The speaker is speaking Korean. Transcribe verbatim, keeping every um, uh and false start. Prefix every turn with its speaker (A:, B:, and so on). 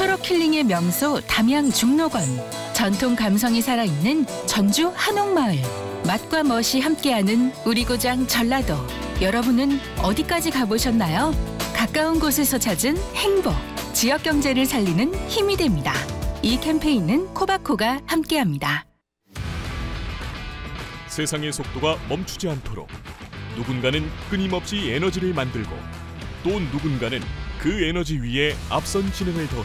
A: 초록 힐링의 명소 담양 중록원. 전통 감성이 살아있는 전주 한옥마을. 맛과 멋이 함께하는 우리 고장 전라도. 여러분은 어디까지 가보셨나요? 가까운 곳에서 찾은 행복. 지역 경제를 살리는 힘이 됩니다. 이 캠페인은 코바코가 함께합니다.
B: 세상의 속도가 멈추지 않도록 누군가는 끊임없이 에너지를 만들고 또 누군가는 그 에너지 위에 앞선 기능을 더해